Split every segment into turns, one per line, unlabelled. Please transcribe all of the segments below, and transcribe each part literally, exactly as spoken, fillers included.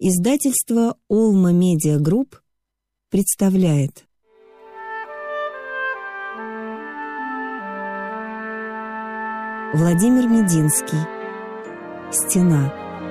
Издательство «Олма Медиа Групп» представляет Владимир Мединский. «Стена».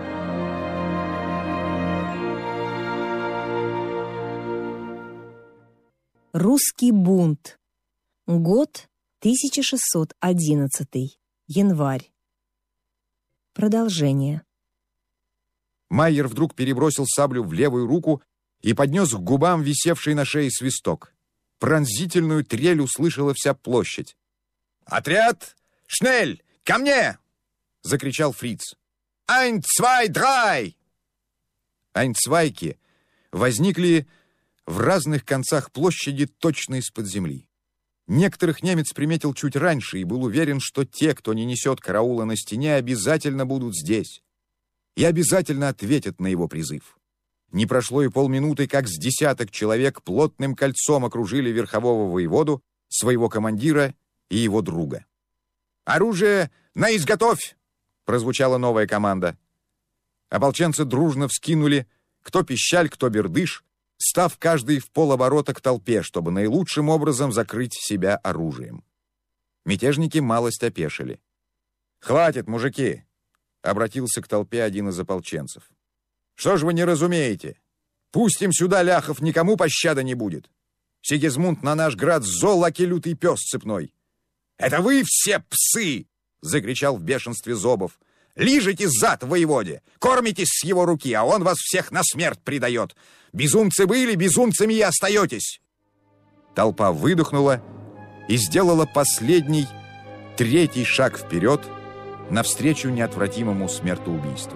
Русский бунт. Год тысяча шестьсот одиннадцатый. Январь. Продолжение.
Майер вдруг перебросил саблю в левую руку и поднес к губам висевший на шее свисток. Пронзительную трель услышала вся площадь. «Отряд! Шнель! Ко мне!» — закричал фриц. «Айн, цвай, драй!» Айнцвайки возникли в разных концах площади точно из-под земли. Некоторых немец приметил чуть раньше и был уверен, что те, кто не несет караула на стене, обязательно будут здесь и обязательно ответят на его призыв. Не прошло и полминуты, как с десяток человек плотным кольцом окружили верхового воеводу, своего командира и его друга. «Оружие на изготовь!» — прозвучала новая команда. Ополченцы дружно вскинули, кто пищаль, кто бердыш, став каждый в полоборота к толпе, чтобы наилучшим образом закрыть себя оружием. Мятежники малость опешили. «Хватит, мужики!» — обратился к толпе один из ополченцев. «Что ж вы не разумеете? Пустим сюда ляхов, никому пощады не будет. Сигизмунд на наш град зол, аки лютый пес цепной». «Это вы все псы!» — закричал в бешенстве Зобов. «Лижете зад воеводе, кормитесь с его руки, а он вас всех на смерть предает. Безумцы были, безумцами и остаетесь!» Толпа выдохнула и сделала последний, третий шаг вперед навстречу неотвратимому смертоубийству.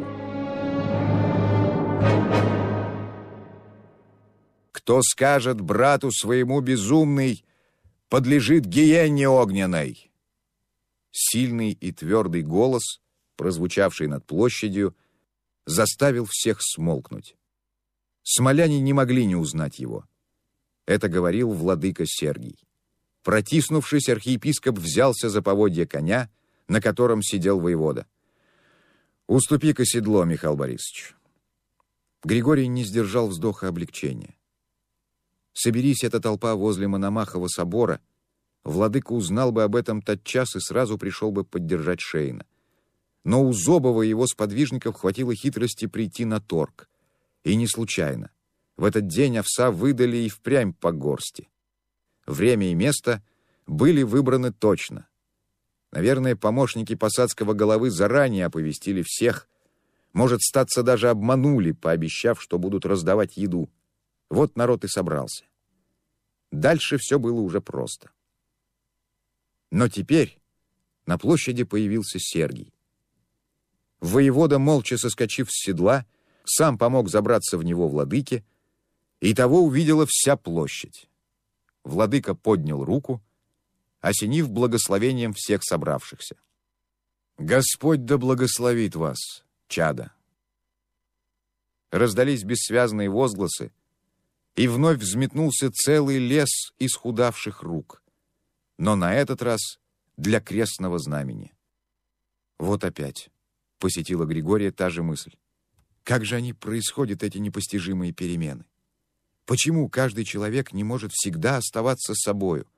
«Кто скажет брату своему безумный, подлежит гиенне огненной!» Сильный и твердый голос, прозвучавший над площадью, заставил всех смолкнуть. Смоляне не могли не узнать его. Это говорил владыка Сергий. Протиснувшись, архиепископ взялся за поводья коня, на котором сидел воевода. «Уступи-ка седло, Михаил Борисович». Григорий не сдержал вздоха облегчения. Соберись эта толпа возле Мономахова собора, владыка узнал бы об этом тотчас и сразу пришел бы поддержать Шейна. Но у Зобова и его сподвижников хватило хитрости прийти на торг. И не случайно. В этот день овса выдали и впрямь по горсти. Время и место были выбраны точно. Наверное, помощники посадского головы заранее оповестили всех. Может, статься даже обманули, пообещав, что будут раздавать еду. Вот народ и собрался. Дальше все было уже просто. Но теперь на площади появился Сергий. Воевода, молча соскочив с седла, сам помог забраться в него владыке, и того увидела вся площадь. Владыка поднял руку, осенив благословением всех собравшихся. «Господь да благословит вас, чада!» Раздались бессвязные возгласы, и вновь взметнулся целый лес исхудавших рук, но на этот раз для крестного знамени. Вот опять посетила Григория та же мысль. Как же они происходят, эти непостижимые перемены? Почему каждый человек не может всегда оставаться собою?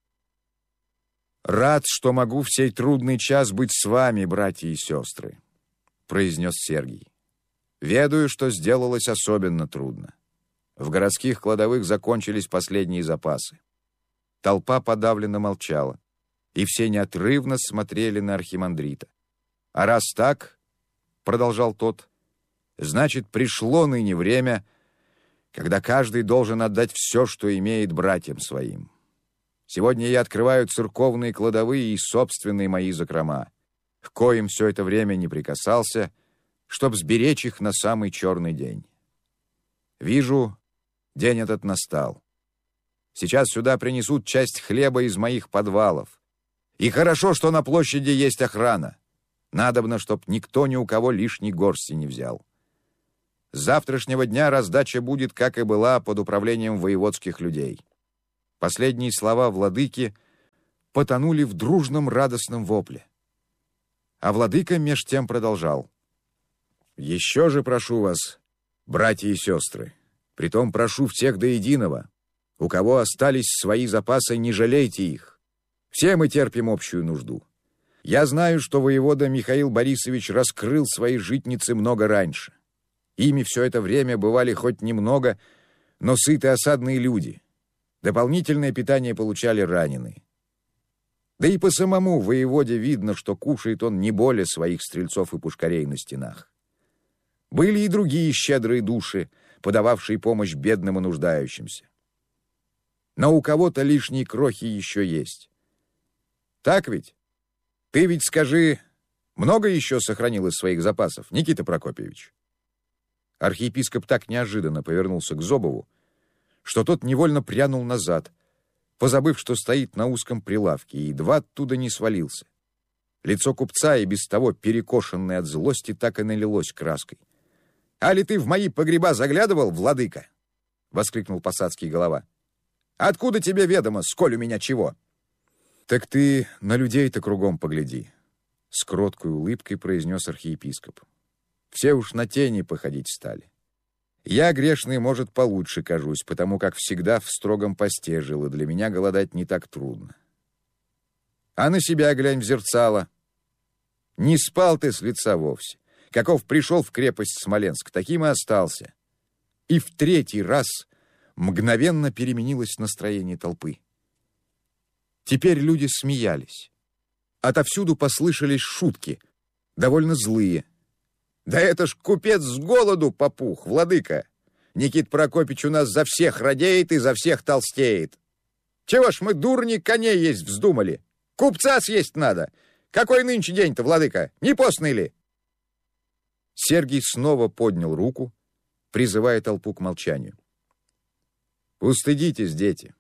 «Рад, что могу в сей трудный час быть с вами, братья и сестры», — произнес Сергий. «Ведаю, что сделалось особенно трудно. В городских кладовых закончились последние запасы». Толпа подавленно молчала, и все неотрывно смотрели на архимандрита. «А раз так, — продолжал тот, — значит, пришло ныне время, когда каждый должен отдать все, что имеет, братьям своим. Сегодня я открываю церковные кладовые и собственные мои закрома, к коим все это время не прикасался, чтоб сберечь их на самый черный день. Вижу, день этот настал. Сейчас сюда принесут часть хлеба из моих подвалов. И хорошо, что на площади есть охрана. Надобно, чтоб никто ни у кого лишней горсти не взял. С завтрашнего дня раздача будет, как и была, под управлением воеводских людей». Последние слова владыки потонули в дружном радостном вопле. А владыка меж тем продолжал. «Еще же прошу вас Братья и сестры, притом прошу всех до единого, у кого остались свои запасы, не жалейте их. Все мы терпим общую нужду. Я знаю, что воевода Михаил Борисович раскрыл свои житницы много раньше. Ими все это время бывали хоть немного, но сытые осадные люди. Дополнительное питание получали раненые. Да и по самому воеводе видно, что кушает он не более своих стрельцов и пушкарей на стенах. Были и другие щедрые души, подававшие помощь бедным и нуждающимся. Но у кого-то лишние крохи еще есть. Так ведь? Ты ведь скажи, много еще сохранил из своих запасов, Никита Прокопьевич? Архиепископ так неожиданно повернулся к Зобову, что тот невольно прянул назад, позабыв, что стоит на узком прилавке, и едва оттуда не свалился. Лицо купца, и без того перекошенное от злости, так и налилось краской. «Али ты в мои погреба заглядывал, владыка?» — воскликнул посадский голова. «Откуда тебе ведомо, сколь у меня чего?» «Так ты на людей-то кругом погляди», — с кроткой улыбкой произнес архиепископ. «Все уж на тени походить стали. Я, грешный, может, получше кажусь, потому как всегда в строгом посте жил, и для меня голодать не так трудно. А на себя глянь в зерцало. Не спал ты с лица вовсе. Каков пришел в крепость Смоленск, таким и остался». И в третий раз мгновенно переменилось настроение толпы. Теперь люди смеялись. Отовсюду послышались шутки, довольно злые. «Да это ж купец с голоду попух, владыка! Никит Прокопич у нас за всех радеет и за всех толстеет. Чего ж мы, дурни, коней есть вздумали? Купца съесть надо! Какой нынче день-то, владыка? Не постный ли?» Сергий снова поднял руку, призывая толпу к молчанию. «Устыдитесь, дети.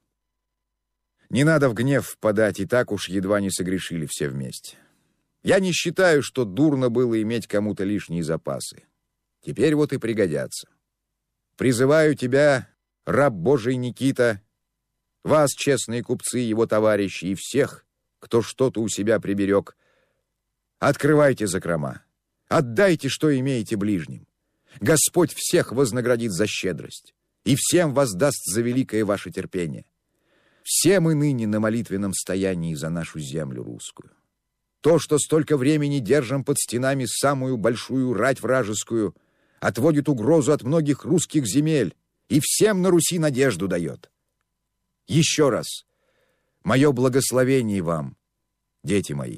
Не надо в гнев впадать, и так уж едва не согрешили все вместе. Я не считаю, что дурно было иметь кому-то лишние запасы. Теперь вот и пригодятся. Призываю тебя, раб Божий Никита, вас, честные купцы, его товарищи, и всех, кто что-то у себя приберег, открывайте закрома, отдайте, что имеете ближним. Господь всех вознаградит за щедрость, и всем воздаст за великое ваше терпение. Все мы ныне на молитвенном стоянии за нашу землю русскую. То, что столько времени держим под стенами самую большую рать вражескую, отводит угрозу от многих русских земель и всем на Руси надежду дает. Еще раз, мое благословение вам, дети мои».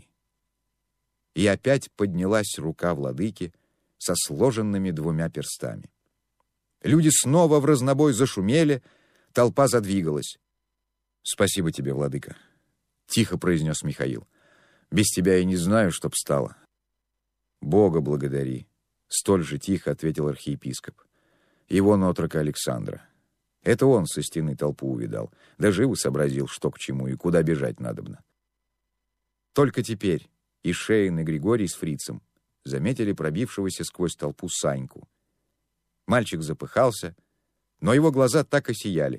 И опять поднялась рука владыки со сложенными двумя перстами. Люди снова в разнобой зашумели, толпа задвигалась. «Спасибо тебе, владыка», — тихо произнес Михаил. «Без тебя я не знаю, чтоб стало». «Бога благодари», — столь же тихо ответил архиепископ. «Его отрока Александра. Это он со стены толпу увидал, да живо сообразил, что к чему и куда бежать надобно». Только теперь и Шейн, и Григорий с фрицем заметили пробившегося сквозь толпу Саньку. Мальчик запыхался, но его глаза так и сияли.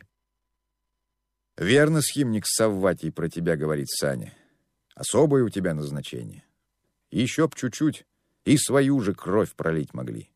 «Верно, схимник Савватий про тебя говорит, Саня. Особое у тебя назначение. Еще б чуть-чуть, и свою же кровь пролить могли».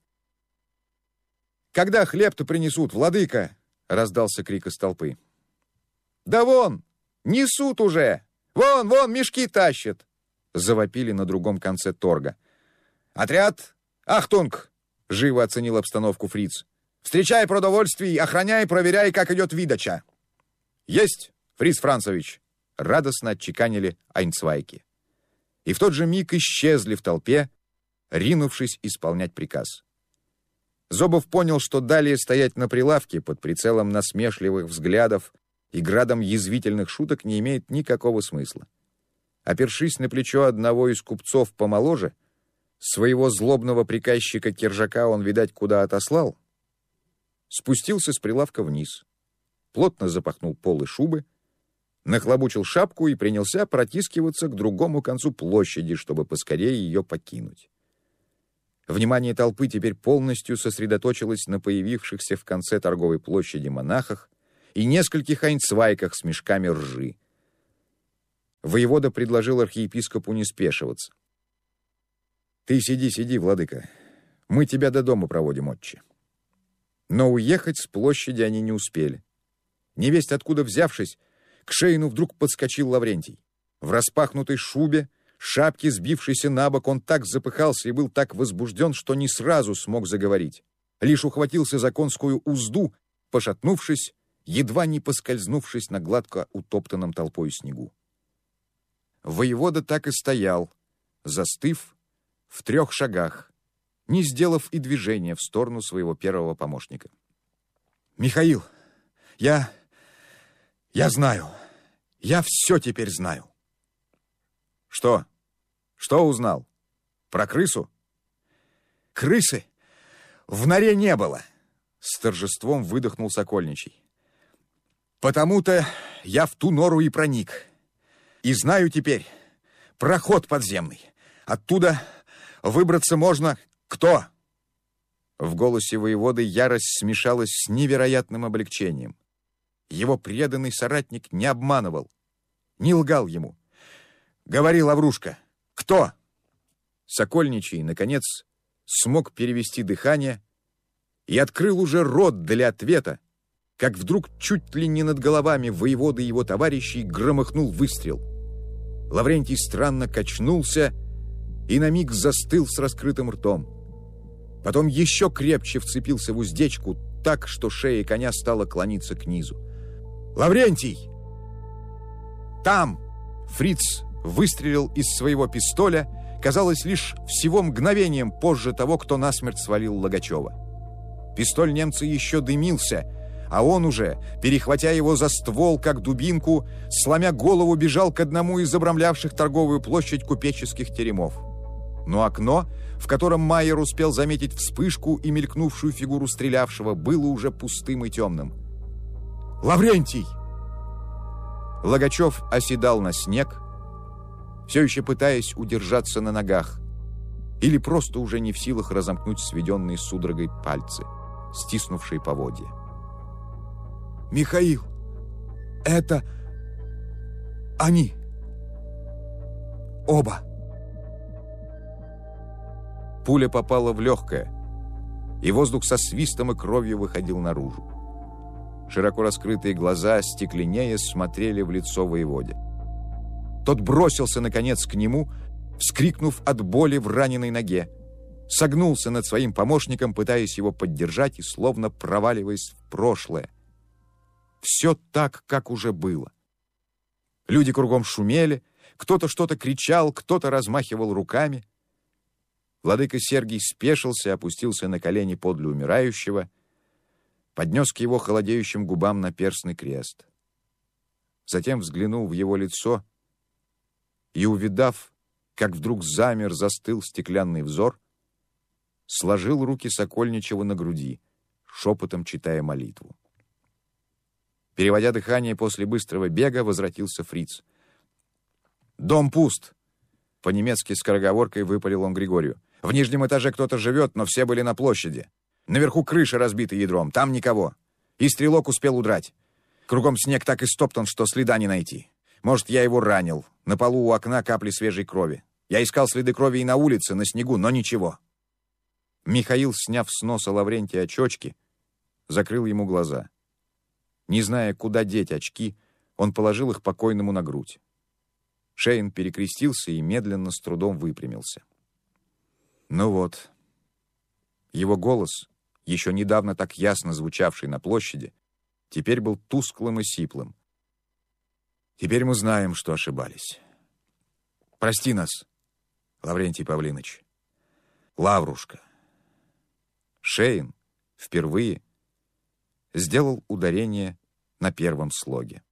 «Когда хлеб-то принесут, владыка?» — раздался крик из толпы. «Да вон! Несут уже! Вон, вон, мешки тащат!» — завопили на другом конце торга. «Отряд! Ахтунг!» — живо оценил обстановку фриц. «Встречай продовольствие, охраняй, проверяй, как идет видача». «Есть, Фриц Францевич!» — радостно отчеканили айнцвайки. И в тот же миг исчезли в толпе, ринувшись исполнять приказ. Зобов понял, что далее стоять на прилавке под прицелом насмешливых взглядов и градом язвительных шуток не имеет никакого смысла. Опершись на плечо одного из купцов помоложе, своего злобного приказчика Киржака он, видать, куда отослал, спустился с прилавка вниз, плотно запахнул полы шубы, нахлобучил шапку и принялся протискиваться к другому концу площади, чтобы поскорее ее покинуть. Внимание толпы теперь полностью сосредоточилось на появившихся в конце торговой площади монахах и нескольких айнцвайках с мешками ржи. Воевода предложил архиепископу не спешиваться. «Ты сиди, сиди, владыка. Мы тебя до дома проводим, отче». Но уехать с площади они не успели. Невесть откуда взявшись, к Шейну вдруг подскочил Лаврентий. В распахнутой шубе, шапке, сбившейся на бок, он так запыхался и был так возбужден, что не сразу смог заговорить. Лишь ухватился за конскую узду, пошатнувшись, едва не поскользнувшись на гладко утоптанном толпою снегу. Воевода так и стоял, застыв в трех шагах, не сделав и движения в сторону своего первого помощника. «Михаил, я... я знаю. Я все теперь знаю». «Что? Что узнал? Про крысу?» «Крысы в норе не было», — с торжеством выдохнул Сокольничий. «Потому-то я в ту нору и проник. И знаю теперь проход подземный. Оттуда выбраться можно. Кто?» В голосе воеводы ярость смешалась с невероятным облегчением. Его преданный соратник не обманывал, не лгал ему. «Говори, Лаврушка, кто?» Сокольничий, наконец, смог перевести дыхание и открыл уже рот для ответа, как вдруг чуть ли не над головами воеводы и его товарищей громыхнул выстрел. Лаврентий странно качнулся и на миг застыл с раскрытым ртом. Потом еще крепче вцепился в уздечку так, что шея коня стала клониться к низу. «Лаврентий! Там!» Фриц выстрелил из своего пистоля, казалось, лишь всего мгновением позже того, кто насмерть свалил Логачева. Пистоль немца еще дымился, а он уже, перехватя его за ствол, как дубинку, сломя голову, бежал к одному из обрамлявших торговую площадь купеческих теремов. Но окно, в котором Майер успел заметить вспышку и мелькнувшую фигуру стрелявшего, было уже пустым и темным. «Лаврентий!» Логачев оседал на снег, все еще пытаясь удержаться на ногах, или просто уже не в силах разомкнуть сведенные судорогой пальцы, стиснувшие поводья. «Михаил, это они! Оба!» Пуля попала в легкое, и воздух со свистом и кровью выходил наружу. Широко раскрытые глаза, стекленея, смотрели в лицо воеводе. Тот бросился, наконец, к нему, вскрикнув от боли в раненой ноге, согнулся над своим помощником, пытаясь его поддержать и словно проваливаясь в прошлое. Все так, как уже было. Люди кругом шумели, кто-то что-то кричал, кто-то размахивал руками. Владыка Сергий спешился, опустился на колени подле умирающего, поднес к его холодеющим губам наперстный крест. Затем взглянул в его лицо и, увидав, как вдруг замер, застыл стеклянный взор, сложил руки Сокольничева на груди, шепотом читая молитву. Переводя дыхание после быстрого бега, возвратился Фриц. «Дом пуст!» — по-немецки скороговоркой выпалил он Григорию. «В нижнем этаже кто-то живет, но все были на площади. Наверху крыша разбита ядром, там никого. И стрелок успел удрать. Кругом снег так истоптан, что следа не найти. Может, я его ранил. На полу у окна капли свежей крови. Я искал следы крови и на улице, на снегу, но ничего». Михаил, сняв с носа Лаврентия очки, закрыл ему глаза. Не зная, куда деть очки, он положил их покойному на грудь. Шейн перекрестился и медленно, с трудом выпрямился. Ну вот. Его голос, еще недавно так ясно звучавший на площади, теперь был тусклым и сиплым. Теперь мы знаем, что ошибались. Прости нас, Лаврентий Павлиныч. Лаврушка. Шейн впервые сделал ударение на первом слоге.